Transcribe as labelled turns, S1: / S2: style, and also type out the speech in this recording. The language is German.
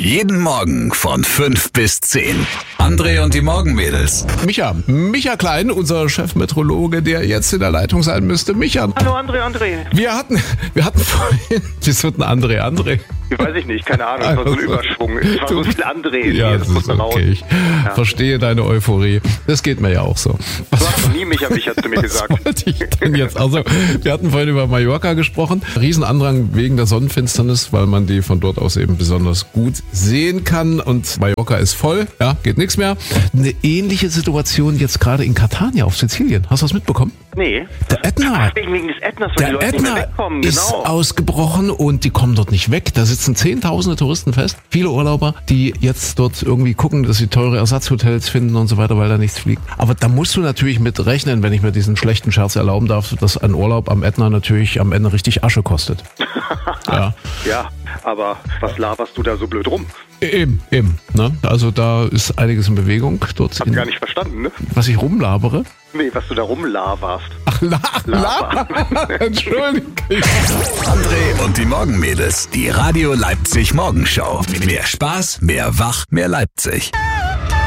S1: Jeden Morgen von 5 bis 10. André und die Morgenmädels.
S2: Micha Klein, unser Chefmeteorologe, der jetzt in der Leitung sein müsste. Micha.
S3: Hallo André.
S2: Wir hatten vorhin, wieso ein André?
S3: Weiß ich nicht, keine Ahnung, es war so ein Überschwung. Es war so viel André.
S2: Ja, das ist okay. Ich verstehe deine Euphorie. Das geht mir ja auch so.
S3: Du hast nie Micha, hast du mir gesagt.
S2: Was wollte ich denn jetzt? Also, wir hatten vorhin über Mallorca gesprochen. Riesenandrang wegen der Sonnenfinsternis, weil man die von dort aus eben besonders gut sehen kann. Und Mallorca ist voll, ja, geht nichts mehr. Eine ähnliche Situation jetzt gerade in Catania auf Sizilien. Hast du das mitbekommen?
S3: Nee.
S2: Der Ätna.
S3: Wegen des Ätnas, weil die Leute nicht mehr wegkommen.
S2: Ist ausgebrochen und die kommen dort nicht weg. Da sitzen Zehntausende Touristen fest. Viele Urlauber, die jetzt dort irgendwie gucken, dass sie teure Ersatzhotels finden und so weiter, weil da nichts fliegt. Aber da musst du natürlich mit rechnen, wenn ich mir diesen schlechten Scherz erlauben darf, dass ein Urlaub am Ätna natürlich am Ende richtig Asche kostet. Ja.
S3: Ja, aber was laberst du da so blöd rum?
S2: Eben. Ne? Also da ist einiges in Bewegung. Dort
S3: Hab gar nicht verstanden, ne?
S2: Was ich rumlabere?
S3: Nee, was du da rumlaberst.
S2: Ach, Laber. Entschuldigung.
S1: André und die Morgenmädels. Die Radio Leipzig Morgenshow. Mehr Spaß, mehr Wach, mehr Leipzig.